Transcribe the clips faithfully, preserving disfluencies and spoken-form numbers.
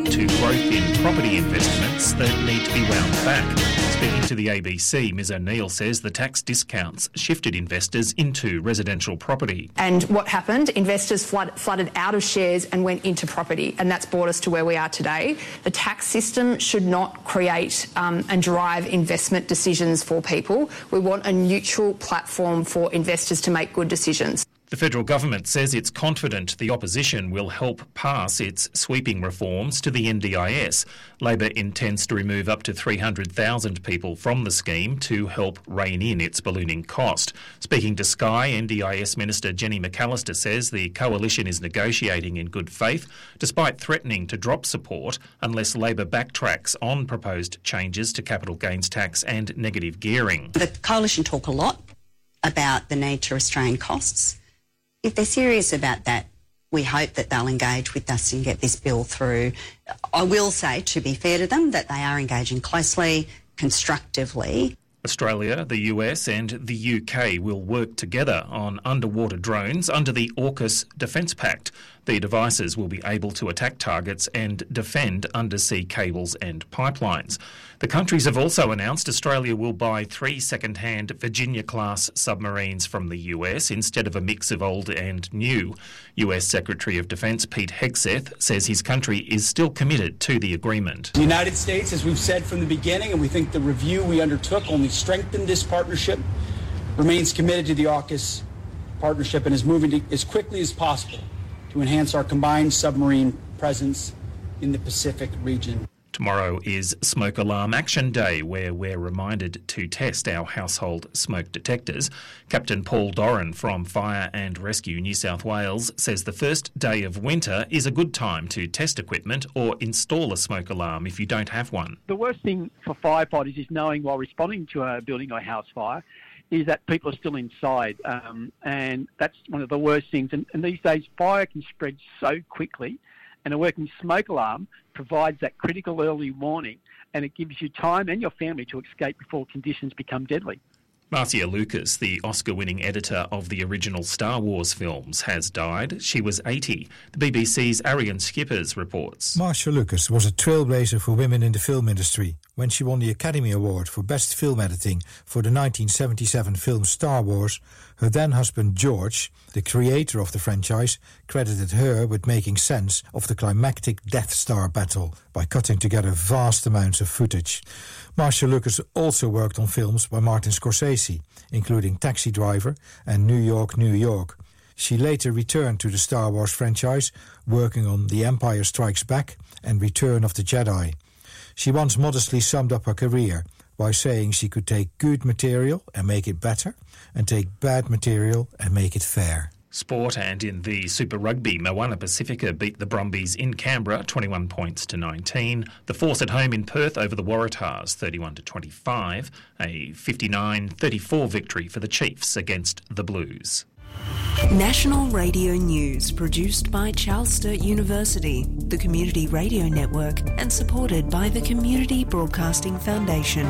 to growth in property investments that need to be wound back. Speaking to the A B C, Ms O'Neill says the tax discounts shifted investors into residential property. And what happened? Investors flood, flooded out of shares and went into property, and that's brought us to where we are today. The tax system should not create um, and drive investment decisions for people. We want a neutral platform for investors to make good decisions. The federal government says it's confident the opposition will help pass its sweeping reforms to the N D I S. Labor intends to remove up to three hundred thousand people from the scheme to help rein in its ballooning cost. Speaking to Sky, N D I S Minister Jenny McAllister says the coalition is negotiating in good faith, despite threatening to drop support unless Labor backtracks on proposed changes to capital gains tax and negative gearing. The coalition talk a lot about the need to restrain costs. If they're serious about that, we hope that they'll engage with us and get this bill through. I will say, to be fair to them, that they are engaging closely, constructively. Australia, the U S and the U K will work together on underwater drones under the AUKUS Defence Pact. The devices will be able to attack targets and defend undersea cables and pipelines. The countries have also announced Australia will buy three second-hand Virginia-class submarines from the U S instead of a mix of old and new. U S Secretary of Defence Pete Hegseth says his country is still committed to the agreement. The United States, as we've said from the beginning, and we think the review we undertook only strengthened this partnership, remains committed to the AUKUS partnership and is moving to, as quickly as possible to enhance our combined submarine presence in the Pacific region. Tomorrow is Smoke Alarm Action Day, where we're reminded to test our household smoke detectors. Captain Paul Doran from Fire and Rescue New South Wales says the first day of winter is a good time to test equipment or install a smoke alarm if you don't have one. The worst thing for firefighters is knowing while responding to a building or house fire is that people are still inside, um, and that's one of the worst things. And, and these days, fire can spread so quickly, and a working smoke alarm provides that critical early warning, and it gives you time and your family to escape before conditions become deadly. Marcia Lucas, the Oscar-winning editor of the original Star Wars films, has died. She was eighty. The B B C's Arian Skippers reports. Marcia Lucas was a trailblazer for women in the film industry when she won the Academy Award for Best Film Editing for the nineteen seventy-seven film Star Wars. Her then-husband George, the creator of the franchise, credited her with making sense of the climactic Death Star battle by cutting together vast amounts of footage. Marcia Lucas also worked on films by Martin Scorsese, including Taxi Driver and New York, New York. She later returned to the Star Wars franchise, working on The Empire Strikes Back and Return of the Jedi. She once modestly summed up her career by saying she could take good material and make it better, and take bad material and make it fair. Sport, and in the Super Rugby, Moana Pacifica beat the Brumbies in Canberra twenty-one points to nineteen. The Force at home in Perth over the Waratahs thirty-one to twenty-five. A fifty-nine thirty-four victory for the Chiefs against the Blues. National Radio News, produced by Charles Sturt University, the Community Radio Network, and supported by the Community Broadcasting Foundation.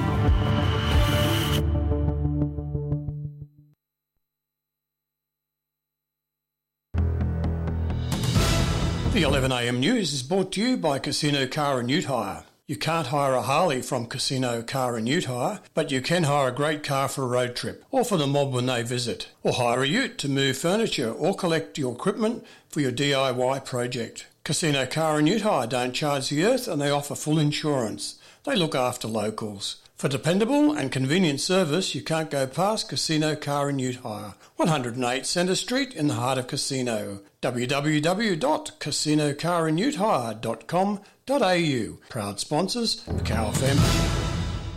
The eleven a m news is brought to you by Casino Car and Ute Hire. You can't hire a Harley from Casino Car and Ute Hire, but you can hire a great car for a road trip, or for the mob when they visit, or hire a ute to move furniture, or collect your equipment for your D I Y project. Casino Car and Ute Hire don't charge the earth, and they offer full insurance. They look after locals. For dependable and convenient service, you can't go past Casino Car and Ute Hire, one oh eight Centre Street in the heart of Casino. w w w dot casino car and ute hire dot com dot a u. Proud sponsors, Macau F M.